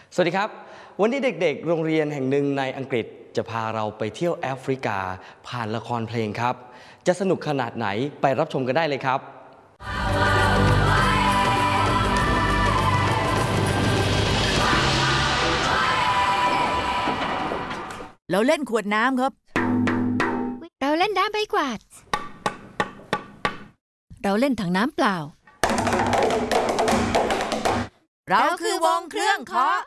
สวัสดีครับวันนี้เด็กๆโรงเรียนแห่งหนึ่งในอังกฤษจะพาเราไปเที่ยวแอฟริกาผ่านละครเพลงครับจะสนุกขนาดไหนไปรับชมกันได้เลยครับเราเล่นขวดน้ำครับเราเล่นน้ำใบกวาดเราเล่นถังน้ำเปล่าเราคือวงเครื่องเคาะ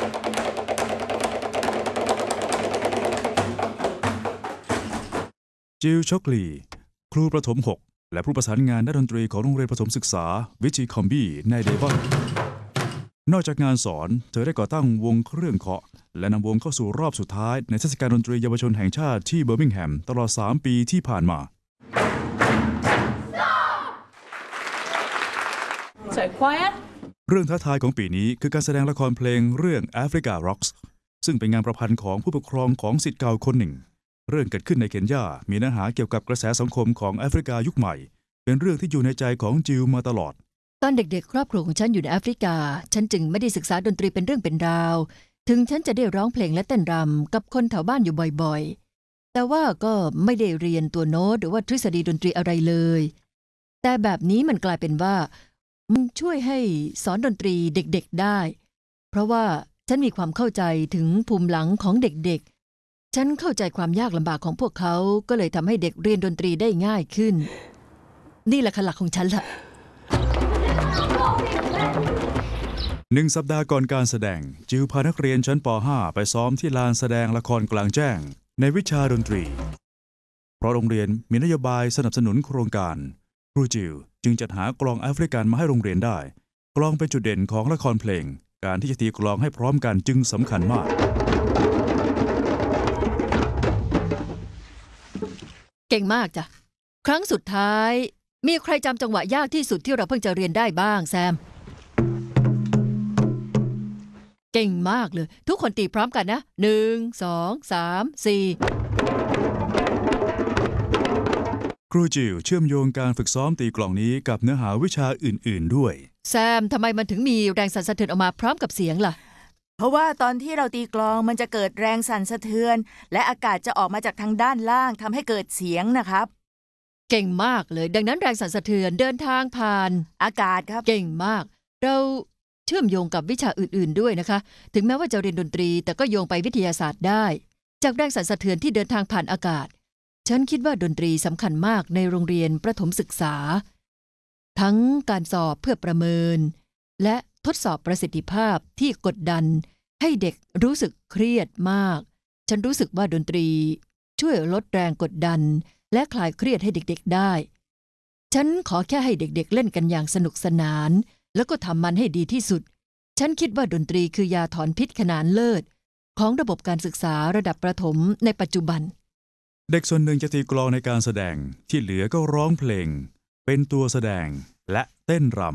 จิลช็อกลีครูประถม 6 และผู้ประสานงานด้านดนตรีของโรงเรียนประถมศึกษาวิจิคอมบี้ในเดวอนนอกจากงานสอนเธอได้ก่อตั้งวงเครื่องเคาะและนำวงเข้าสู่รอบสุดท้ายในเทศกาลดนตรีเยาวชนแห่งชาติที่เบอร์มิงแฮมตลอด 3 ปีที่ผ่านมา So quiet. เรื่องท้าทายของปีนี้คือการแสดงละครเพลงเรื่อง Africa Rocks ซึ่งเป็นงานประพันธ์ของผู้ปกครองของศิษย์เก่าคนหนึ่งเรื่องเกิดขึ้นในเคนยามีเนื้อหาเกี่ยวกับกระแสสังคมของแอฟริกายุคใหม่เป็นเรื่องที่อยู่ในใจของจิลมาตลอดตอนเด็กๆครอบครัวของฉันอยู่ในแอฟริกาฉันจึงไม่ได้ศึกษาดนตรีเป็นเรื่องเป็นราวถึงฉันจะได้ร้องเพลงและเต้นรำกับคนแถวบ้านอยู่บ่อยๆแต่ว่าก็ไม่ได้เรียนตัวโน้ตหรือว่าทฤษฎีดนตรีอะไรเลยแต่แบบนี้มันกลายเป็นว่ามันช่วยให้สอนดนตรีเด็กๆได้เพราะว่าฉันมีความเข้าใจถึงภูมิหลังของเด็กๆฉันเข้าใจความยากลำบากของพวกเขาก็เลยทำให้เด็กเรียนดนตรีได้ง่ายขึ้นนี่แหละหลักของฉันละ 1 สัปดาห์ก่อนการแสดงจิลพานักเรียนชั้นป .5 ไปซ้อมที่ลานแสดงละครกลางแจ้งในวิชาดนตรีเพราะโรงเรียนมีนโยบายสนับสนุนโครงการครูจิลจึงจัดหากลองแอฟริกันมาให้โรงเรียนได้กลองเป็นจุดเด่นของละครเพลงการที่จะตีกลองให้พร้อมกันจึงสำคัญมากเก่งมากจ้ะครั้งสุดท้ายมีใครจำจังหวะยากที่สุดที่เราเพิ่งจะเรียนได้บ้างแซมเก่งมากเลยทุกคนตีพร้อมกันนะ1 2 3 4 ครูจิลเชื่อมโยงการฝึกซ้อมตีกลองนี้กับเนื้อหาวิชาอื่นๆด้วยแซมทำไมมันถึงมีแรงสั่นสะเทือนออกมาพร้อมกับเสียงล่ะเพราะว่าตอนที่เราตีกลองมันจะเกิดแรงสั่นสะเทือนและอากาศจะออกมาจากทางด้านล่างทำให้เกิดเสียงนะครับเก่งมากเลยดังนั้นแรงสั่นสะเทือนเดินทางผ่านอากาศครับเก่งมากเราเชื่อมโยงกับวิชาอื่นๆด้วยนะคะถึงแม้ว่าจะเรียนดนตรีแต่ก็โยงไปวิทยาศาสตร์ได้จากแรงสั่นสะเทือนที่เดินทางผ่านอากาศฉันคิดว่าดนตรีสำคัญมากในโรงเรียนประถมศึกษาทั้งการสอบเพื่อประเมินและทดสอบประสิทธิภาพที่กดดันให้เด็กรู้สึกเครียดมากฉันรู้สึกว่าดนตรีช่วยลดแรงกดดันและคลายเครียดให้เด็กๆได้ฉันขอแค่ให้เด็กๆเล่นกันอย่างสนุกสนานแล้วก็ทำมันให้ดีที่สุดฉันคิดว่าดนตรีคือยาถอนพิษขนานเลิศของระบบการศึกษาระดับประถมในปัจจุบันเด็กส่วนหนึ่งจะตีกลองในการแสดงที่เหลือก็ร้องเพลงเป็นตัวแสดงและเต้นรำ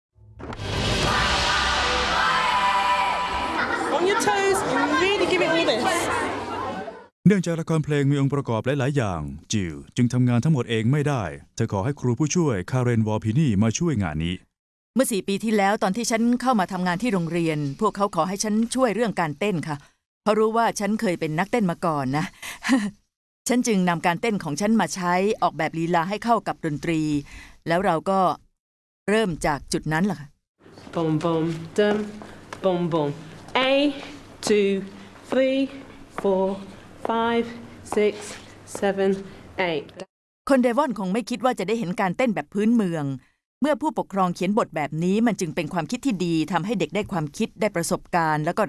On your toes, really give it all this. เนื่องจากละครเพลงมีองค์ประกอบหลายๆอย่างจิลจึงทำงานทั้งหมดเองไม่ได้เธอขอให้ครูผู้ช่วยคาเรนวอร์พินีมาช่วยงานนี้เมื่อ4 ปีที่แล้วตอนที่ฉันเข้ามาทำงานที่โรงเรียนพวกเขาขอให้ฉันช่วยเรื่องการเต้นค่ะเพราะรู้ว่าฉันเคยเป็นนักเต้นมาก่อนนะ ฉันจึงนำการเต้นของฉันมาใช้ออกแบบลีลาให้เข้ากับดนตรีแล้วเราก็เริ่มจากจุดนั้นล่ะค่ะ Boom, boom, dum, boom, boom. A, 2, 3, 4, 5, 6, 7, 8. คนเดวอนคงไม่คิดว่าจะได้เห็นการเต้นแบบพื้นเมืองเมื่อผู้ปกครองเขียนบทแบบนี้มันจึงเป็นความคิดที่ดีทำให้เด็กได้ความคิดได้ประสบการณ์แล้วก็